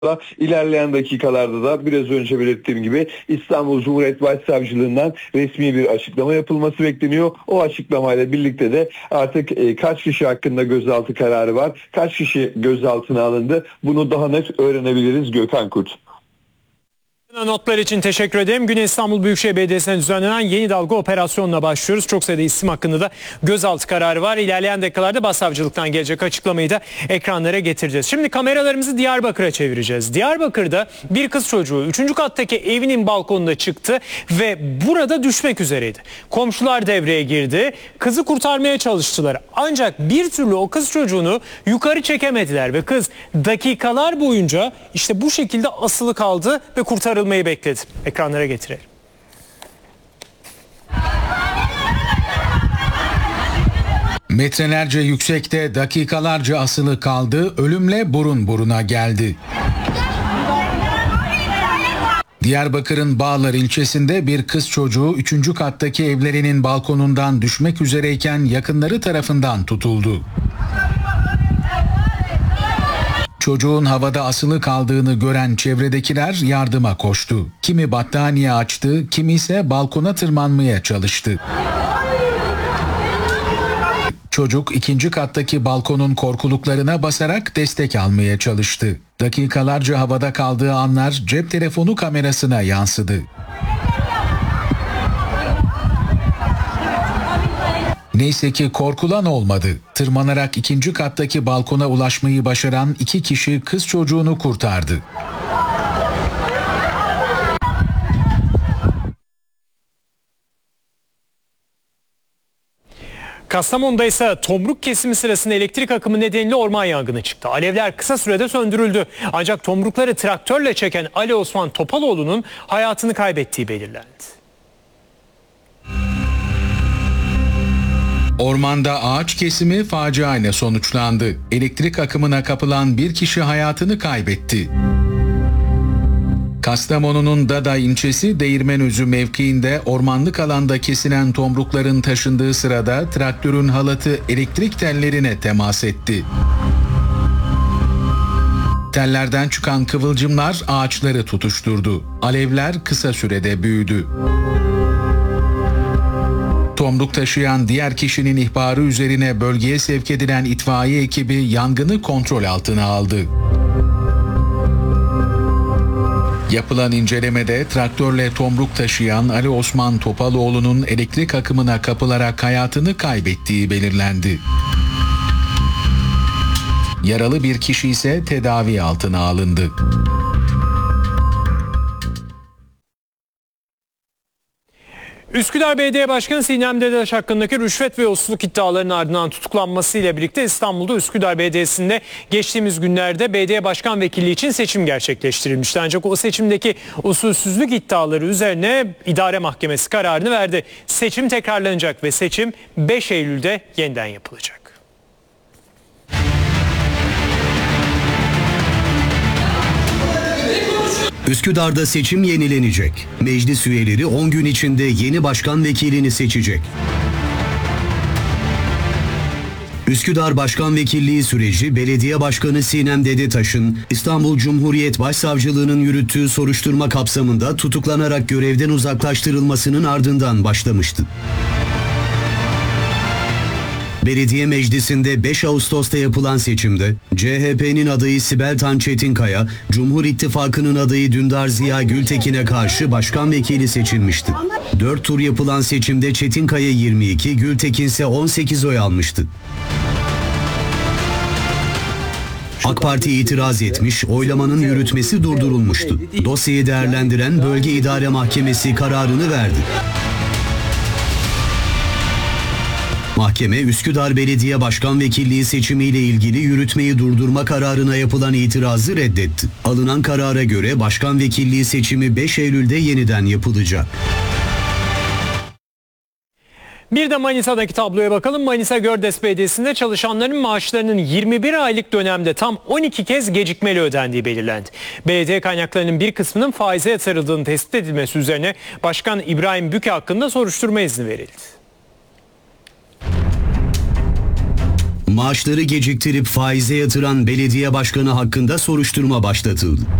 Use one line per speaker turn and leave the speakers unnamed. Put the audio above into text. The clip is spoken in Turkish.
İlerleyen dakikalarda da biraz önce belirttiğim gibi İstanbul Cumhuriyet Başsavcılığından resmi bir açıklama yapılması bekleniyor. O açıklamayla birlikte de artık kaç kişi hakkında gözaltı kararı var, kaç kişi gözaltına alındı, bunu daha net öğrenebiliriz Gökhan Kurt.
Notlar için teşekkür ederim. Güney İstanbul Büyükşehir Belediyesi'ne düzenlenen Yeni Dalga operasyonuna başlıyoruz. Çok sayıda isim hakkında da gözaltı kararı var. İlerleyen dakikalarda Başsavcılıktan gelecek açıklamayı da ekranlara getireceğiz. Şimdi kameralarımızı Diyarbakır'a çevireceğiz. Diyarbakır'da bir kız çocuğu 3. kattaki evinin balkonuna çıktı ve burada düşmek üzereydi. Komşular devreye girdi. Kızı kurtarmaya çalıştılar. Ancak bir türlü o kız çocuğunu yukarı çekemediler ve kız dakikalar boyunca işte bu şekilde asılı kaldı ve kurtarılmayı bekledi. Ekranlara getirelim.
Metrelerce yüksekte dakikalarca asılı kaldı, ölümle burun buruna geldi. Diyarbakır'ın Bağlar ilçesinde bir kız çocuğu 3. kattaki evlerinin balkonundan düşmek üzereyken yakınları tarafından tutuldu. Çocuğun havada asılı kaldığını gören çevredekiler yardıma koştu. Kimi battaniye açtı, kimi ise balkona tırmanmaya çalıştı. Çocuk 2. kattaki balkonun korkuluklarına basarak destek almaya çalıştı. Dakikalarca havada kaldığı anlar cep telefonu kamerasına yansıdı. Neyse ki korkulan olmadı. Tırmanarak 2. kattaki balkona ulaşmayı başaran 2 kişi kız çocuğunu kurtardı.
Kastamonu'da ise tomruk kesimi sırasında elektrik akımı nedeniyle orman yangını çıktı. Alevler kısa sürede söndürüldü. Ancak tomrukları traktörle çeken Ali Osman Topaloğlu'nun hayatını kaybettiği belirlendi.
Ormanda ağaç kesimi faciayla sonuçlandı. Elektrik akımına kapılan bir kişi hayatını kaybetti. Kastamonu'nun Daday ilçesi Değirmenözü mevkiinde ormanlık alanda kesilen tomrukların taşındığı sırada traktörün halatı elektrik tellerine temas etti. Tellerden çıkan kıvılcımlar ağaçları tutuşturdu. Alevler kısa sürede büyüdü. Tomruk taşıyan diğer kişinin ihbarı üzerine bölgeye sevk edilen itfaiye ekibi yangını kontrol altına aldı. Yapılan incelemede traktörle tomruk taşıyan Ali Osman Topaloğlu'nun elektrik akımına kapılarak hayatını kaybettiği belirlendi. Yaralı bir kişi ise tedavi altına alındı.
Üsküdar Belediye Başkanı Sinem Dededaş hakkındaki rüşvet ve yolsuzluk iddialarının ardından tutuklanmasıyla birlikte İstanbul'da Üsküdar Belediyesi'nde geçtiğimiz günlerde belediye başkan vekilliği için seçim gerçekleştirilmişti. Ancak o seçimdeki usulsüzlük iddiaları üzerine idare mahkemesi kararını verdi. Seçim tekrarlanacak ve seçim 5 Eylül'de yeniden yapılacak.
Üsküdar'da seçim yenilenecek. Meclis üyeleri 10 gün içinde yeni başkan vekilini seçecek. Üsküdar Başkan Vekilliği süreci Belediye Başkanı Sinem Dedetaş'ın İstanbul Cumhuriyet Başsavcılığı'nın yürüttüğü soruşturma kapsamında tutuklanarak görevden uzaklaştırılmasının ardından başlamıştı. Belediye Meclisi'nde 5 Ağustos'ta yapılan seçimde CHP'nin adayı Sibel Tan Çetinkaya, Cumhur İttifakı'nın adayı Dündar Ziya Gültekin'e karşı başkan vekili seçilmişti. 4 tur yapılan seçimde Çetinkaya 22, Gültekin ise 18 oy almıştı. AK Parti itiraz etmiş, oylamanın yürütmesi durdurulmuştu. Dosyayı değerlendiren Bölge İdare Mahkemesi kararını verdi. Mahkeme, Üsküdar Belediye Başkan Vekilliği seçimiyle ilgili yürütmeyi durdurma kararına yapılan itirazı reddetti. Alınan karara göre Başkan Vekilliği seçimi 5 Eylül'de yeniden yapılacak.
Bir de Manisa'daki tabloya bakalım. Manisa Gördes Belediyesi'nde çalışanların maaşlarının 21 aylık dönemde tam 12 kez gecikmeli ödendiği belirlendi. Belediye kaynaklarının bir kısmının faize yatırıldığını tespit edilmesi üzerine Başkan İbrahim Büke hakkında soruşturma izni verildi.
Maaşları geciktirip faize yatıran belediye başkanı hakkında soruşturma başlatıldı.